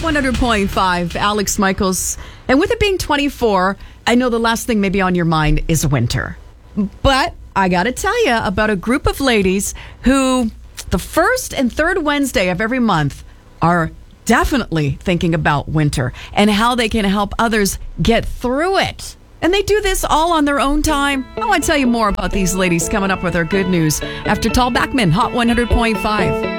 100.5, Alex Michaels. And with it being 24, I know the last thing maybe on your mind is winter. But I got to tell you about a group of ladies who the first and third Wednesday of every month are definitely thinking about winter and how they can help others get through it. And they do this all on their own time. I want to tell you more about these ladies coming up with their good news after Tall Backman, Hot 100.5.